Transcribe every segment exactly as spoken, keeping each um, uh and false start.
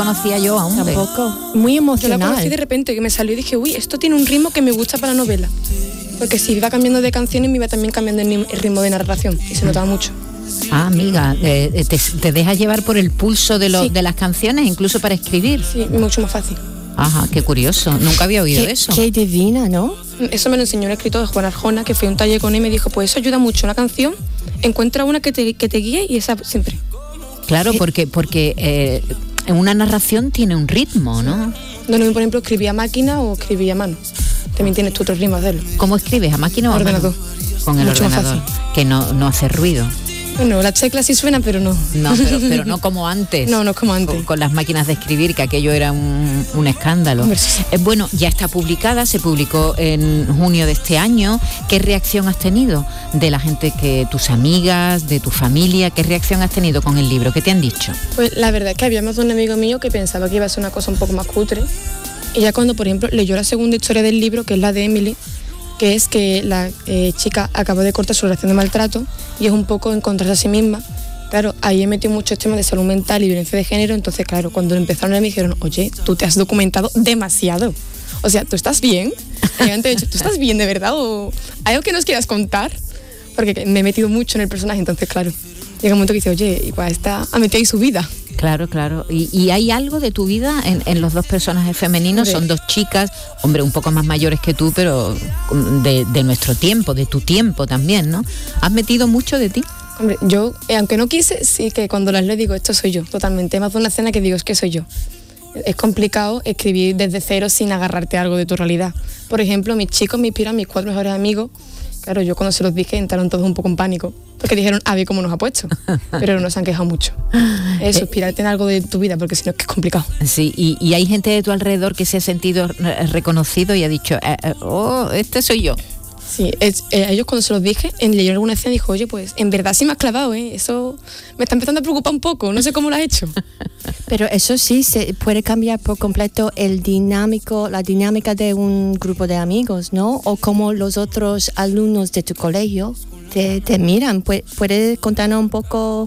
conocía yo aún. Tampoco. Muy emocional. Yo la conocí de repente, que me salió y dije, uy, esto tiene un ritmo que me gusta para la novela. Porque si iba cambiando de canciones, me iba también cambiando el ritmo de narración. Y se notaba mucho. Ah, amiga, eh, te, te dejas llevar por el pulso de, lo, sí. de las canciones, incluso para escribir. Sí, mucho más fácil. Ajá, qué curioso. Nunca había oído qué, eso. Qué divina, ¿no? Eso me lo enseñó un escritor, Juan Arjona, que fue a un taller con él y me dijo, pues eso ayuda mucho. Una canción, encuentra una que te, que te guíe y esa siempre. Claro, porque porque eh, una narración tiene un ritmo, ¿no? No, no, por ejemplo, escribí a máquina o escribí a mano. También tienes tú otros ritmos de hacerlo. ¿Cómo escribes? ¿A máquina o a ordenador? Mano? Con el mucho ordenador, más fácil. Que no, no hace ruido. Bueno, las teclas sí suenan, pero no. No, pero, pero no como antes. No, no como antes. Con, con las máquinas de escribir, que aquello era un, un escándalo. Eh, bueno, ya está publicada, se publicó en junio de este año. ¿Qué reacción has tenido de la gente, que tus amigas, de tu familia? ¿Qué reacción has tenido con el libro? ¿Qué te han dicho? Pues la verdad es que había más de un amigo mío que pensaba que iba a ser una cosa un poco más cutre. Y ya cuando, por ejemplo, leyó la segunda historia del libro, que es la de Emily, que es que la eh, chica acabó de cortar su relación de maltrato y es un poco encontrarse a sí misma. Claro, ahí he metido muchos temas de salud mental y violencia de género, entonces claro, cuando empezaron a me dijeron, oye, tú te has documentado demasiado. O sea, ¿tú estás bien? Y yo antes he dicho, ¿tú estás bien de verdad? ¿O hay algo que nos quieras contar? Porque me he metido mucho en el personaje, entonces claro, llega un momento que dice, oye, igual está, ha metido ahí su vida. Claro, claro. ¿Y, y hay algo de tu vida en, en los dos personajes femeninos? Hombre. Son dos chicas, hombre, un poco más mayores que tú, pero de, de nuestro tiempo, de tu tiempo también, ¿no? ¿Has metido mucho de ti? Hombre, yo, eh, aunque no quise, sí que cuando las leo digo, esto soy yo, totalmente. Más de una escena que digo, es que soy yo. Es complicado escribir desde cero sin agarrarte a algo de tu realidad. Por ejemplo, mis chicos me inspiran, mis cuatro mejores amigos. Claro, yo cuando se los dije entraron todos un poco en pánico, porque dijeron, a ver cómo nos ha puesto, pero no se han quejado mucho. Eso, inspirarte en algo de tu vida, porque si no es que es complicado. Sí, y, y hay gente de tu alrededor que se ha sentido reconocido y ha dicho, eh, eh, oh, este soy yo. Sí, es, eh, a ellos cuando se los dije, en leyeron alguna escena dijo, oye, pues en verdad sí me has clavado, ¿eh? Eso me está empezando a preocupar un poco, no sé cómo lo has hecho. Pero eso sí, se puede cambiar por completo el dinámico, la dinámica de un grupo de amigos, ¿no? O como los otros alumnos de tu colegio te, te miran. ¿Puedes contarnos un poco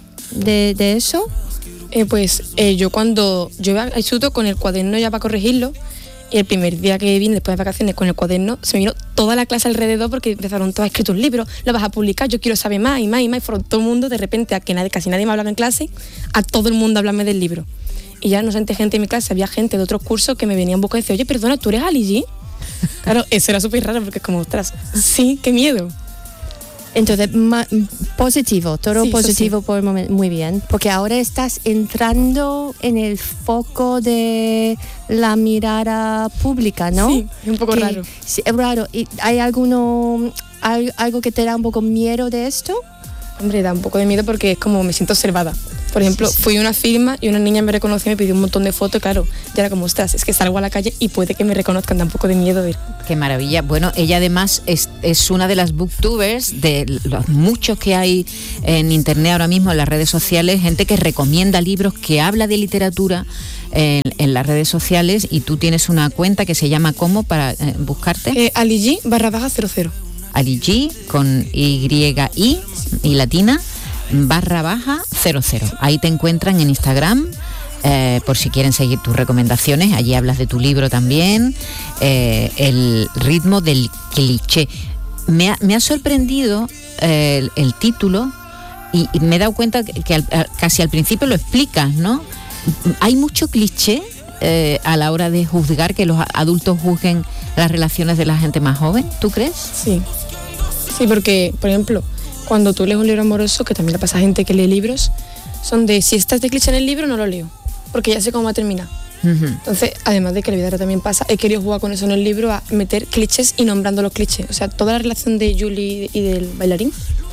de, de eso? Eh, pues eh, yo cuando, yo iba al instituto con el cuaderno ya para corregirlo, y el primer día que vine después de vacaciones con el cuaderno, se me vino toda la clase alrededor porque empezaron todos a escribir un libro, lo vas a publicar, yo quiero saber más y más y más. Y fueron todo el mundo, de repente, a que nadie, casi nadie me hablaba en clase, a todo el mundo hablarme del libro. Y ya no solamente gente en mi clase, había gente de otros cursos que me venían a buscar y decían, oye, perdona, ¿tú eres Ali G? Claro, eso era súper raro porque es como, ostras, sí, qué miedo. Entonces, ma- positivo, todo sí, positivo sí. por el momento, muy bien, porque ahora estás entrando en el foco de la mirada pública, ¿no? Sí, es un poco que, raro. Sí, es raro. ¿Y hay alguno, hay algo que te da un poco miedo de esto? Hombre, da un poco de miedo porque es como me siento observada. Por ejemplo, sí, sí. fui a una firma y una niña me reconoció y me pidió un montón de fotos, claro, ya era como, ostras, es que salgo a la calle y puede que me reconozcan, da un poco de miedo. De... Qué maravilla. Bueno, ella además es, es una de las booktubers, de los muchos que hay en internet ahora mismo, en las redes sociales, gente que recomienda libros, que habla de literatura en, en las redes sociales, y tú tienes una cuenta que se llama ¿cómo para eh, buscarte? Eh, Ali G barra baja cero cero. Ali G con Y I y latina barra baja cero cero. Ahí te encuentran en Instagram, eh, por si quieren seguir tus recomendaciones. Allí hablas de tu libro también, eh, el ritmo del cliché. Me ha, me ha sorprendido eh, el, el título y, y me he dado cuenta que, que al, casi al principio lo explicas, ¿no? Hay mucho cliché eh, a la hora de juzgar, que los adultos juzguen las relaciones de la gente más joven, ¿tú crees? Sí, sí, porque, por ejemplo, cuando tú lees un libro amoroso, que también le pasa a gente que lee libros, son de, si estás de cliché en el libro, no lo leo, porque ya sé cómo va a terminar. Uh-huh. Entonces, además de que la vida también pasa, he querido jugar con eso en el libro, a meter clichés y nombrando los clichés. O sea, toda la relación de Julie y del bailarín,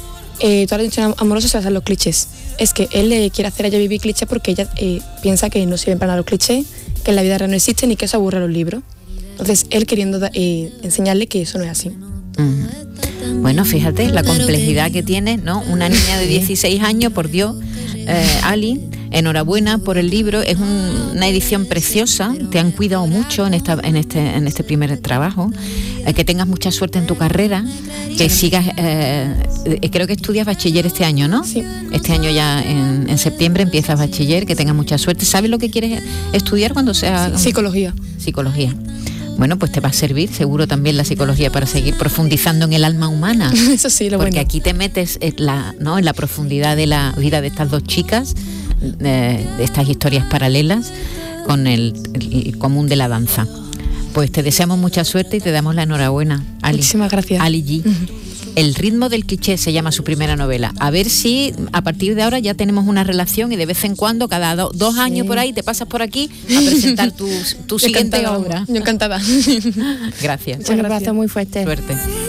eh, toda la relación amorosa se basa en los clichés. Es que él le quiere hacer a ella vivir clichés porque ella eh, piensa que no sirven para nada los clichés, que en la vida real no existen y que eso aburre a los libros. Entonces, él queriendo eh, enseñarle que eso no es así. Uh-huh. Bueno, fíjate la complejidad que tiene, ¿no? Una niña de dieciséis años, por Dios, eh, Ali, enhorabuena por el libro, es un, una edición preciosa, te han cuidado mucho en, esta, en, este, en este primer trabajo, eh, que tengas mucha suerte en tu carrera, que sigas, eh, creo que estudias bachiller este año, ¿no? Sí. Este año ya en, en septiembre empiezas bachiller, que tengas mucha suerte. ¿Sabes lo que quieres estudiar cuando sea? Psicología. Psicología. Bueno, pues te va a servir seguro también la psicología para seguir profundizando en el alma humana. Eso sí, lo Porque bueno. aquí te metes en la, ¿no? en la profundidad de la vida de estas dos chicas, eh, de estas historias paralelas, con el, el común de la danza. Pues te deseamos mucha suerte y te damos la enhorabuena, Ali. Muchísimas gracias. Ali G. Uh-huh. El ritmo del cliché se llama su primera novela. A ver si a partir de ahora ya tenemos una relación y de vez en cuando, cada do, dos sí. años por ahí, te pasas por aquí a presentar tu, tu siguiente encantada, obra. Yo encantada. Gracias. Un abrazo muy fuerte. Suerte.